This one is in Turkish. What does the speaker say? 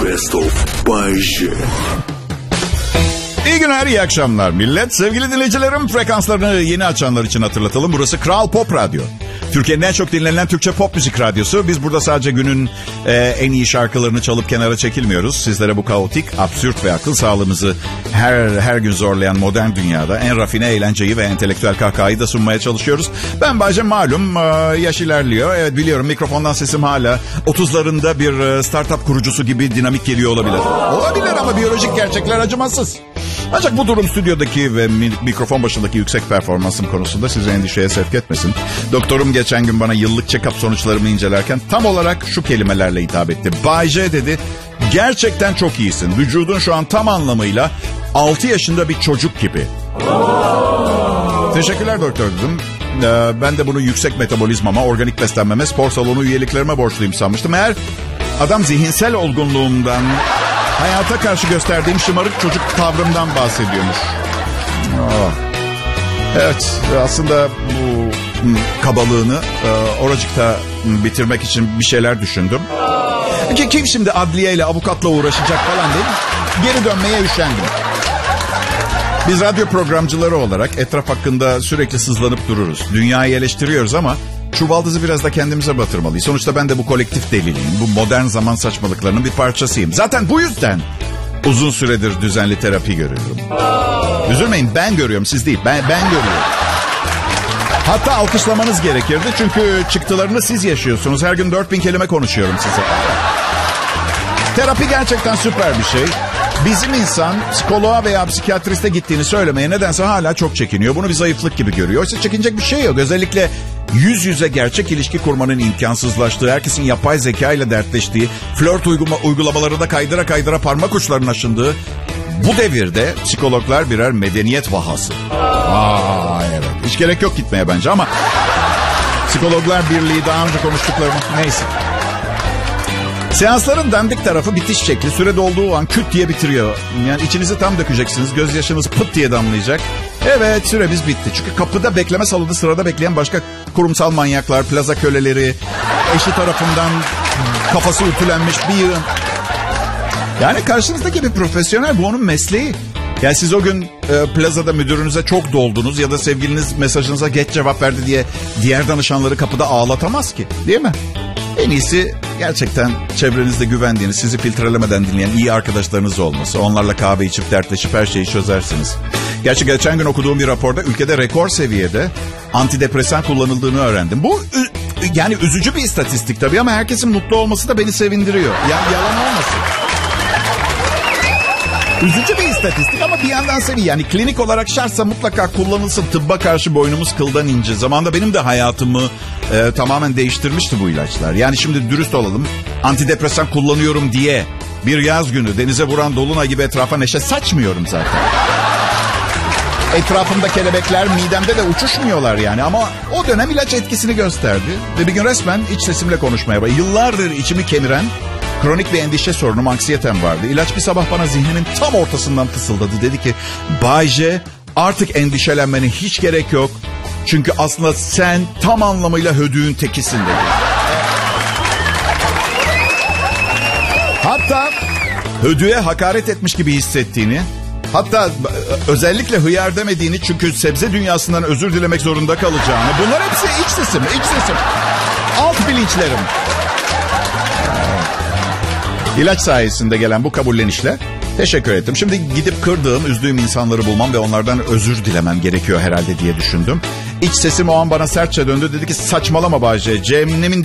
Best of Bay J. İyi günler, iyi akşamlar millet. Sevgili dinleyicilerim, frekanslarını yeni açanlar için hatırlatalım. Burası Kral Pop Radyo. Türkiye'nin en çok dinlenen Türkçe pop müzik radyosu. Biz burada sadece günün en iyi şarkılarını çalıp kenara çekilmiyoruz. Sizlere bu kaotik, absürt ve akıl sağlığımızı her gün zorlayan modern dünyada en rafine eğlenceyi ve entelektüel kahkahayı da sunmaya çalışıyoruz. Ben Bay J, malum yaş ilerliyor. Evet biliyorum, mikrofondan sesim hala 30'larında bir startup kurucusu gibi dinamik geliyor olabilir. Olabilir ama biyolojik gerçekler acımasız. Ancak bu durum stüdyodaki ve mikrofon başındaki yüksek performansım konusunda sizi endişeye sevk etmesin. Doktorum geçen gün bana yıllık check-up sonuçlarımı incelerken tam olarak şu kelimelerle hitap etti. Bay J dedi, gerçekten çok iyisin. Vücudun şu an tam anlamıyla 6 yaşında bir çocuk gibi. Teşekkürler doktor dedim. Ben de bunu yüksek metabolizmama, organik beslenmeme, spor salonu üyeliklerime borçluyum sanmıştım. Eğer adam zihinsel olgunluğumdan, hayata karşı gösterdiğim şımarık çocuk tavrımdan bahsediyormuş. Evet, aslında bu kabalığını oracıkta bitirmek için bir şeyler düşündüm. Kim şimdi adliyeyle, avukatla uğraşacak falan değil mi? Geri dönmeye üşendim. Biz radyo programcıları olarak etraf hakkında sürekli sızlanıp dururuz. Dünyayı eleştiriyoruz ama çuvaldızı biraz da kendimize batırmalıyız. Sonuçta ben de bu kolektif deliliğin, bu modern zaman saçmalıklarının bir parçasıyım. Zaten bu yüzden uzun süredir düzenli terapi görüyorum. Üzülmeyin, ben görüyorum, siz değil. Ben görüyorum. Hatta alkışlamanız gerekirdi çünkü çıktılarını siz yaşıyorsunuz. Her gün 4000 kelime konuşuyorum size. Terapi gerçekten süper bir şey. Bizim insan psikoloğa veya psikiyatriste gittiğini söylemeye nedense hala çok çekiniyor. Bunu bir zayıflık gibi görüyor. Oysa çekinecek bir şey yok. Özellikle yüz yüze gerçek ilişki kurmanın imkansızlaştığı, herkesin yapay zeka ile dertleştiği, flört uygulamaları da kaydıra kaydıra parmak uçlarının aşındığı bu devirde psikologlar birer medeniyet vahası. Evet. Hiç gerek yok gitmeye bence ama Psikologlar Birliği daha önce konuştuklarım neyse. Seansların dandik tarafı bitiş şekli. Sürede olduğu an küt diye bitiriyor. Yani içinizi tam dökeceksiniz. Gözyaşınız pıt diye damlayacak. Evet, süremiz bitti. Çünkü kapıda bekleme salonu sırada bekleyen başka kurumsal manyaklar, plaza köleleri, eşi tarafından kafası ütülenmiş bir yığın. Yani karşınızdaki bir profesyonel, bu onun mesleği. Yani siz o gün plazada müdürünüze çok doldunuz ya da sevgiliniz mesajınıza geç cevap verdi diye diğer danışanları kapıda ağlatamaz ki, değil mi? En iyisi gerçekten çevrenizde güvendiğiniz, sizi filtrelemeden dinleyen iyi arkadaşlarınız olması. Onlarla kahve içip dertleşip her şeyi çözersiniz. Gerçi geçen gün okuduğum bir raporda ülkede rekor seviyede antidepresan kullanıldığını öğrendim. Bu yani üzücü bir istatistik tabii ama herkesin mutlu olması da beni sevindiriyor. Yalan olmasın. Üzücü bir istatistik ama bir yandan seni, yani klinik olarak şartsa mutlaka kullanılsın. Tıbba karşı boynumuz kıldan ince. Zamanında benim de hayatımı tamamen değiştirmişti bu ilaçlar. Yani şimdi dürüst olalım. Antidepresan kullanıyorum diye bir yaz günü denize vuran dolunay gibi etrafa neşe saçmıyorum zaten. Etrafımda kelebekler, midemde de uçuşmuyorlar yani. Ama o dönem ilaç etkisini gösterdi. Ve bir gün resmen iç sesimle konuşmaya başladım. Yıllardır içimi kemiren kronik bir endişe sorunum, anksiyetem vardı. İlaç bir sabah bana zihnimin tam ortasından fısıldadı. Dedi ki, Bay J, artık endişelenmene hiç gerek yok. Çünkü aslında sen tam anlamıyla hödüğün tekisin dedi. Hatta hödüğe hakaret etmiş gibi hissettiğini, hatta özellikle hıyar demediğini çünkü sebze dünyasından özür dilemek zorunda kalacağını. Bunlar hepsi iç sesim. Alt bilinçlerim. İlaç sayesinde gelen bu kabullenişle teşekkür ettim. Şimdi gidip kırdığım, üzdüğüm insanları bulmam ve onlardan özür dilemem gerekiyor herhalde diye düşündüm. İç sesim o an bana sertçe döndü. Dedi ki, saçmalama Bay J. Cem'in